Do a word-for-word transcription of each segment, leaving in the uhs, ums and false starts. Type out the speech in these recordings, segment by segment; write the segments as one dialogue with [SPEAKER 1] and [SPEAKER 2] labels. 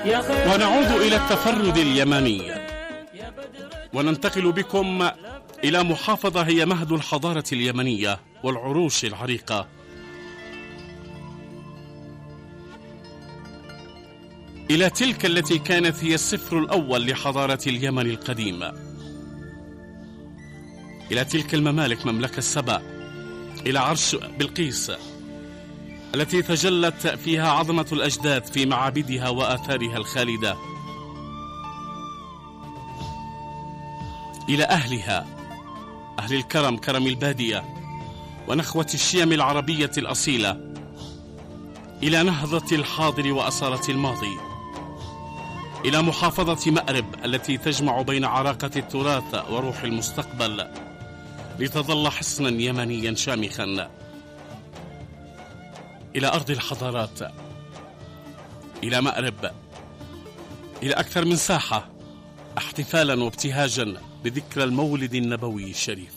[SPEAKER 1] ونعود إلى التفرد اليمني وننتقل بكم إلى محافظة هي مهد الحضارة اليمنية والعروش العريقة، إلى تلك التي كانت هي الصفر الأول لحضارة اليمن القديمة، إلى تلك الممالك مملكة سبا، إلى عرش بلقيس التي تجلت فيها عظمة الأجداد في معابدها وآثارها الخالدة، إلى أهلها، أهل الكرم، كرم البادية ونخوة الشيم العربية الأصيلة، إلى نهضة الحاضر وأصالة الماضي، إلى محافظة مأرب التي تجمع بين عراقة التراث وروح المستقبل لتظل حصنا يمنيا شامخا، إلى أرض الحضارات، إلى مأرب، إلى أكثر من ساحة احتفالا وابتهاجا بذكرى المولد النبوي الشريف.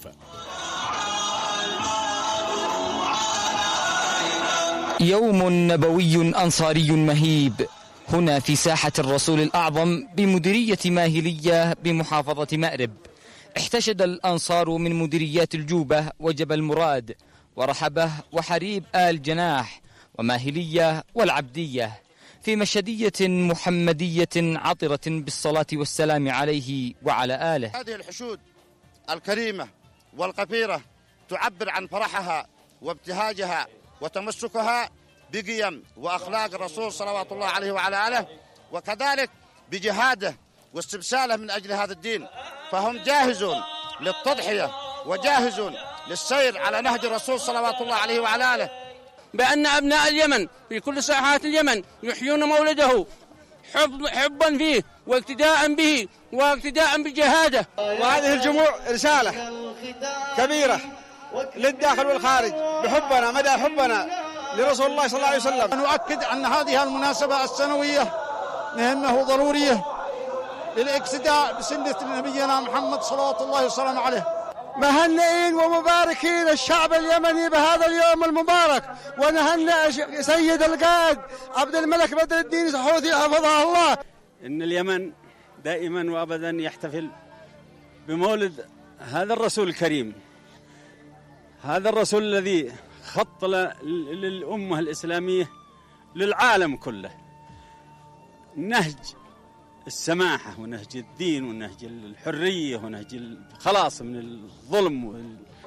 [SPEAKER 2] يوم نبوي أنصاري مهيب هنا في ساحة الرسول الأعظم بمديرية ماهلية بمحافظة مأرب. احتشد الأنصار من مديريات الجوبة وجبل مراد ورحبة وحريب آل جناح وماهلية والعبدية في مشهدية محمدية عطرة بالصلاة والسلام عليه وعلى آله.
[SPEAKER 3] هذه الحشود الكريمة والقفيرة تعبر عن فرحها وابتهاجها وتمسكها بقيم وأخلاق الرسول صلوات الله عليه وعلى آله، وكذلك بجهاده واستبساله من أجل هذا الدين، فهم جاهزون للتضحية وجاهزون للسير على نهج الرسول صلوات الله عليه وعلى آله.
[SPEAKER 4] بأن أبناء اليمن في كل ساحات اليمن يحيون مولده حب حبا فيه واقتداء به واقتداء بجهاده.
[SPEAKER 5] وهذه الجموع رسالة كبيرة للداخل والخارج بحبنا، مدى حبنا لرسول الله صلى الله عليه وسلم.
[SPEAKER 3] نؤكد أن هذه المناسبة السنوية مهمة ضرورية للاقتداء بسنة نبينا محمد صلوات الله وسلامه عليه.
[SPEAKER 5] مهنئين ومباركين الشعب اليمني بهذا اليوم المبارك، ونهنئ سيد القائد عبد الملك بدر الدين الحوثي حفظه الله.
[SPEAKER 6] إن اليمن دائما وأبدا يحتفل بمولد هذا الرسول الكريم، هذا الرسول الذي خط للأمة الإسلامية للعالم كله نهج السماحة ونهج الدين ونهج الحرية ونهج الخلاص من الظلم.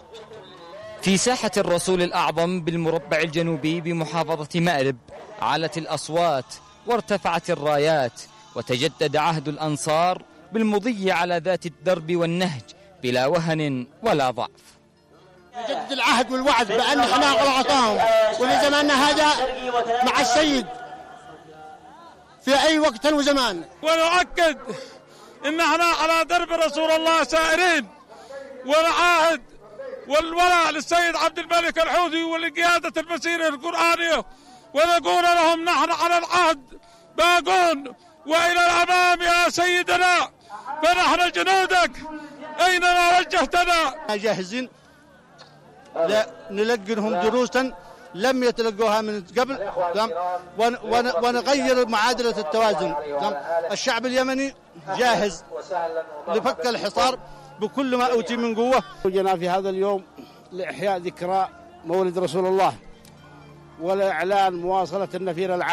[SPEAKER 2] في ساحة الرسول الأعظم بالمربع الجنوبي بمحافظة مأرب علت الأصوات وارتفعت الرايات، وتجدد عهد الأنصار بالمضي على ذات الدرب والنهج بلا وهن ولا ضعف.
[SPEAKER 3] يجدد العهد والوعد بأن احنا على عطاهم، ولزماننا هذا مع السيد في أي وقت وزمان.
[SPEAKER 7] ونؤكد إن احنا على درب رسول الله سائرين، ونعاهد والولاء للسيد عبد الملك الحوثي ولقيادة المسيرة القرآنية، ونقول لهم نحن على العهد باقون وإلى الأمام يا سيدنا، فنحن جنودك أينما وجهتنا.
[SPEAKER 3] جاهزين نلقنهم دروسا لم يتلقوها من قبل، ونغير معادلة التوازن. الشعب اليمني جاهز لفك الحصار بكل ما أوتي من قوة.
[SPEAKER 5] جينا في هذا اليوم لإحياء ذكرى مولد رسول الله والإعلان مواصلة النفير العام.